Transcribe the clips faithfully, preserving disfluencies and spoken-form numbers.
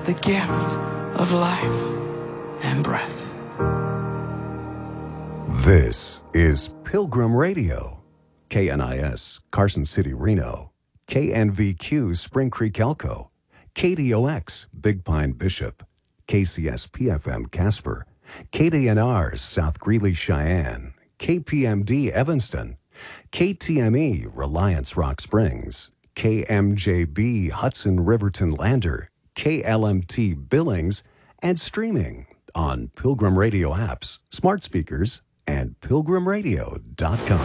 the gift of life and breath. This is Pilgrim Radio, K N I S, Carson City, Reno, K N V Q, Spring Creek, Elko, K D O X, Big Pine, Bishop, K C S P F M, Casper, K D N R, South Greeley, Cheyenne, K P M D, Evanston, K T M E, Reliance, Rock Springs, K M J B, Hudson, Riverton, Lander, K L M T, Billings, and streaming on Pilgrim Radio apps, smart speakers, and pilgrim radio dot com.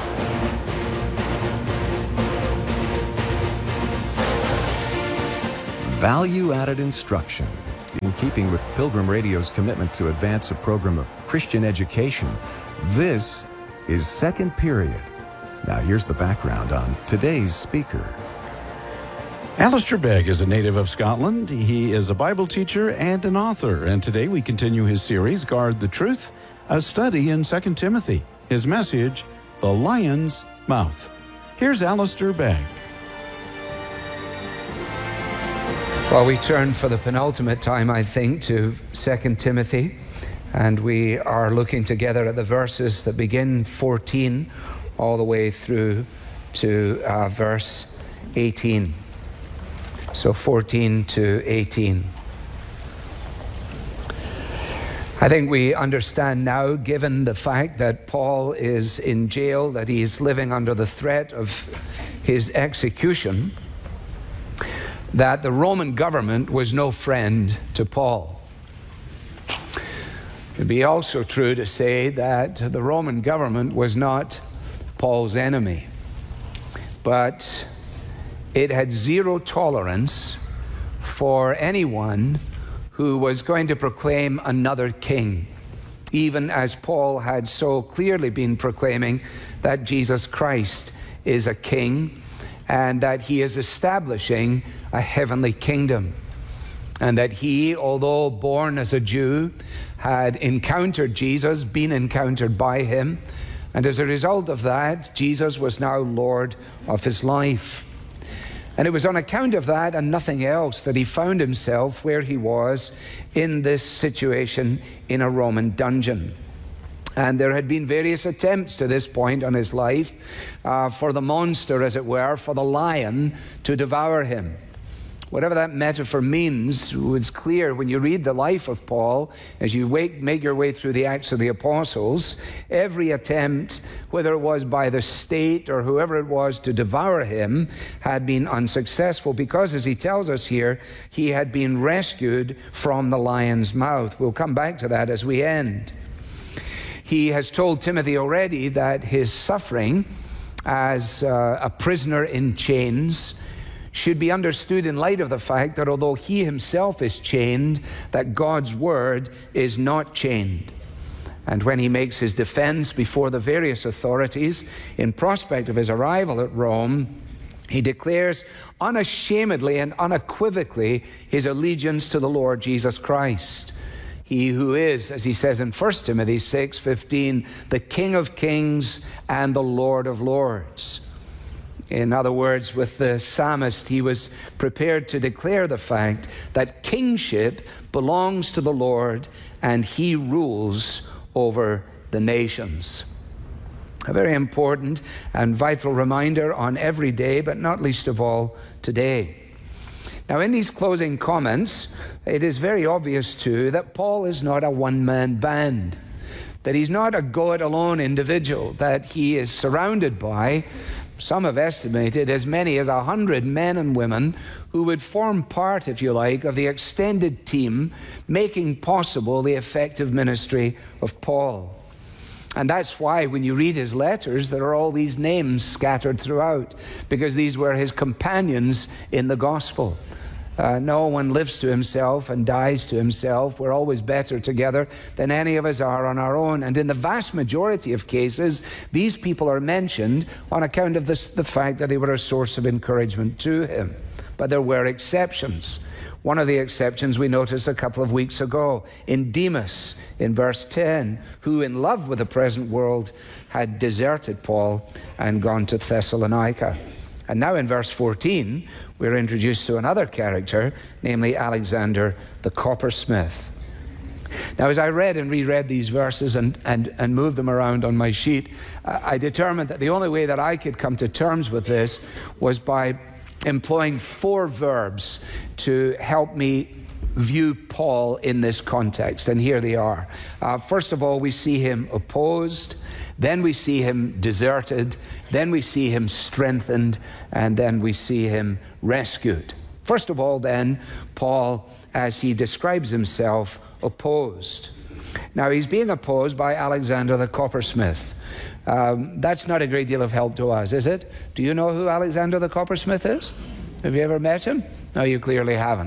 Value-added instruction. In keeping with Pilgrim Radio's commitment to advance a program of Christian education, this is Second Period. Now here's the background on today's speaker. Alistair Begg is a native of Scotland. He is a Bible teacher and an author. And today we continue his series, Guard the Truth, a study in Second Timothy. His message, The Lion's Mouth. Here's Alistair Begg. Well, we turn for the penultimate time, I think, to Second Timothy, and we are looking together at the verses that begin fourteen all the way through to uh, verse eighteen. So fourteen to eighteen. I think we understand now, given the fact that Paul is in jail, that he's living under the threat of his execution, that the Roman government was no friend to Paul. It would be also true to say that the Roman government was not Paul's enemy, but it had zero tolerance for anyone who was going to proclaim another king, even as Paul had so clearly been proclaiming that Jesus Christ is a king and that he is establishing a heavenly kingdom, and that he, although born as a Jew, had encountered Jesus, been encountered by him, and as a result of that, Jesus was now Lord of his life. And it was on account of that and nothing else that he found himself where he was in this situation in a Roman dungeon. And there had been various attempts to this point on his life uh, for the monster, as it were, for the lion to devour him. Whatever that metaphor means, it's clear when you read the life of Paul, as you wake, make your way through the Acts of the Apostles, every attempt, whether it was by the state or whoever it was to devour him, had been unsuccessful because, as he tells us here, he had been rescued from the lion's mouth. We'll come back to that as we end. He has told Timothy already that his suffering as uh, a prisoner in chains should be understood in light of the fact that although he himself is chained, that God's word is not chained. And when he makes his defense before the various authorities in prospect of his arrival at Rome, he declares unashamedly and unequivocally his allegiance to the Lord Jesus Christ. He who is, as he says in First Timothy six fifteen, the King of kings and the Lord of lords. In other words, with the psalmist, he was prepared to declare the fact that kingship belongs to the Lord and he rules over the nations. A very important and vital reminder on every day, but not least of all today. Now, in these closing comments, it is very obvious too that Paul is not a one-man band, that he's not a go-it-alone individual, that he is surrounded by, some have estimated, as many as a hundred men and women who would form part, if you like, of the extended team making possible the effective ministry of Paul. And that's why when you read his letters, there are all these names scattered throughout, because these were his companions in the gospel. Uh, no one lives to himself and dies to himself. We're always better together than any of us are on our own. And in the vast majority of cases, these people are mentioned on account of this, the fact that they were a source of encouragement to him. But there were exceptions. One of the exceptions we noticed a couple of weeks ago in Demas, in verse ten, who in love with the present world had deserted Paul and gone to Thessalonica. And now in verse fourteen, we're introduced to another character, namely Alexander the coppersmith. Now, as I read and reread these verses and, and, and moved them around on my sheet, I determined that the only way that I could come to terms with this was by employing four verbs to help me view Paul in this context. And here they are. Uh, first of all, we see him opposed. Then we see him deserted. Then we see him strengthened. And then we see him rescued. First of all, then, Paul, as he describes himself, opposed. Now, he's being opposed by Alexander the coppersmith. Um, that's not a great deal of help to us, is it? Do you know who Alexander the coppersmith is? Have you ever met him? No, you clearly haven't.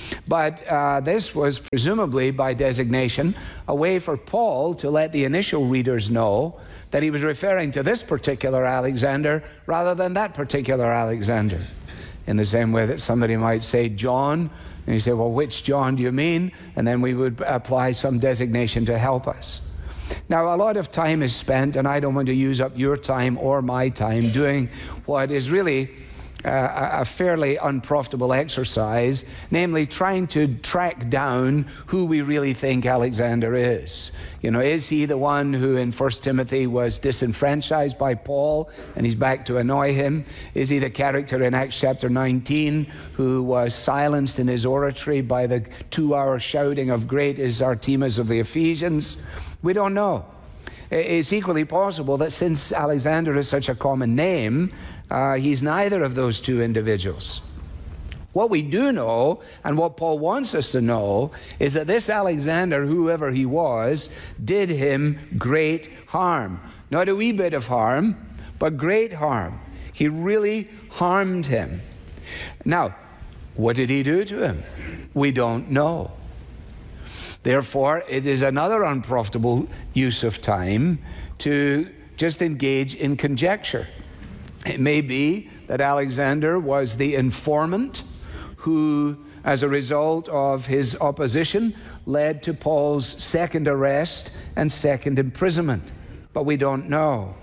But uh, this was presumably by designation a way for Paul to let the initial readers know that he was referring to this particular Alexander rather than that particular Alexander. In the same way that somebody might say John, and you say, well, which John do you mean? And then we would apply some designation to help us. Now, a lot of time is spent, and I don't want to use up your time or my time doing what is really uh, a fairly unprofitable exercise, namely trying to track down who we really think Alexander is. You know, is he the one who in First Timothy was disenfranchised by Paul and he's back to annoy him? Is he the character in Acts chapter nineteen who was silenced in his oratory by the two-hour shouting of great is Artemis of the Ephesians? We don't know. It's equally possible that since Alexander is such a common name, uh, he's neither of those two individuals. What we do know, and what Paul wants us to know, is that this Alexander, whoever he was, did him great harm. Not a wee bit of harm, but great harm. He really harmed him. Now, what did he do to him? We don't know. Therefore, it is another unprofitable use of time to just engage in conjecture. It may be that Alexander was the informant who, as a result of his opposition, led to Paul's second arrest and second imprisonment. But we don't know.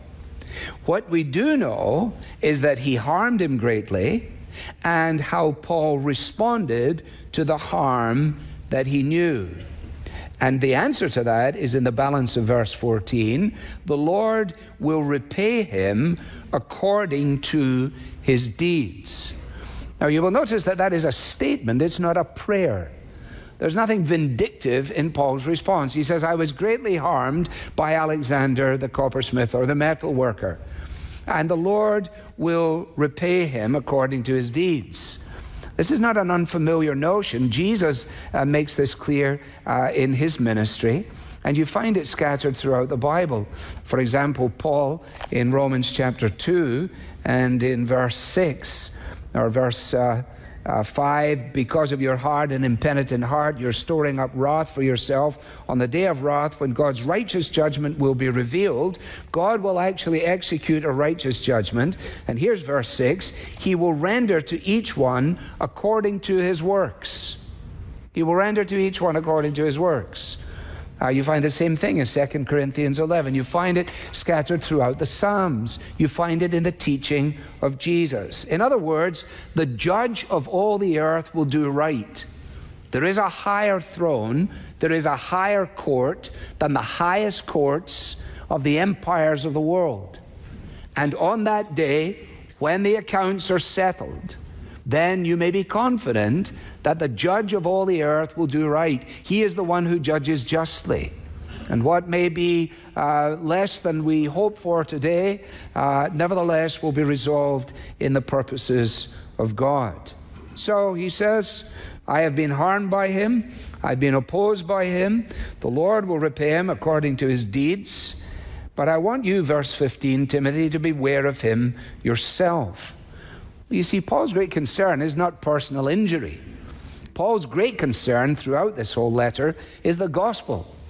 What we do know is that he harmed him greatly, and how Paul responded to the harm that he knew. And the answer to that is in the balance of verse fourteen. The Lord will repay him according to his deeds. Now, you will notice that that is a statement. It's not a prayer. There's nothing vindictive in Paul's response. He says, I was greatly harmed by Alexander the coppersmith or the metal worker, and the Lord will repay him according to his deeds. This is not an unfamiliar notion. Jesus uh, makes this clear uh, in his ministry, and you find it scattered throughout the Bible. For example, Paul in Romans chapter two and in verse six, or verse uh, uh, five, because of your hard and impenitent heart, you're storing up wrath for yourself on the day of wrath when God's righteous judgment will be revealed. God will actually execute a righteous judgment. And here's verse six, he will render to each one according to his works. He will render to each one according to his works. Uh, you find the same thing in Second Corinthians eleven. You find it scattered throughout the Psalms. You find it in the teaching of Jesus. In other words, the judge of all the earth will do right. There is a higher throne, there is a higher court than the highest courts of the empires of the world. And on that day, when the accounts are settled, then you may be confident that the judge of all the earth will do right. He is the one who judges justly. And what may be uh, less than we hope for today, uh, nevertheless will be resolved in the purposes of God. So he says, I have been harmed by him. I've been opposed by him. The Lord will repay him according to his deeds. But I want you, verse fifteen, Timothy, to beware of him yourself. You see, Paul's great concern is not personal injury. Paul's great concern throughout this whole letter is the gospel.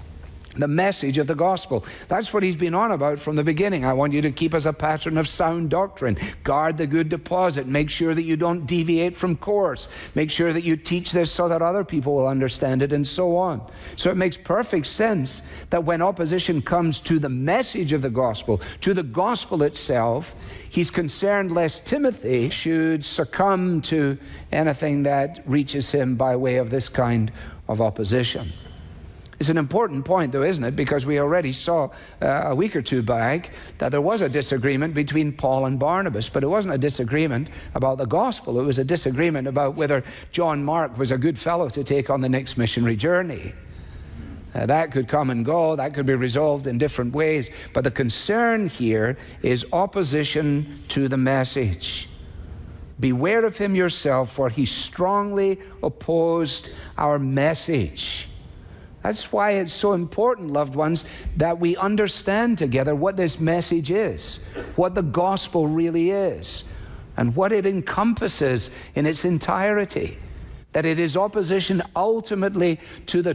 The message of the gospel. That's what he's been on about from the beginning. I want you to keep as a pattern of sound doctrine. Guard the good deposit. Make sure that you don't deviate from course. Make sure that you teach this so that other people will understand it, and so on. So it makes perfect sense that when opposition comes to the message of the gospel, to the gospel itself, he's concerned lest Timothy should succumb to anything that reaches him by way of this kind of opposition. It's an important point, though, isn't it? Because we already saw uh, a week or two back that there was a disagreement between Paul and Barnabas, but it wasn't a disagreement about the gospel. It was a disagreement about whether John Mark was a good fellow to take on the next missionary journey. Uh, that could come and go. That could be resolved in different ways. But the concern here is opposition to the message. Beware of him yourself, for he strongly opposed our message. That's why it's so important, loved ones, that we understand together what this message is, what the gospel really is, and what it encompasses in its entirety. That it is opposition ultimately to the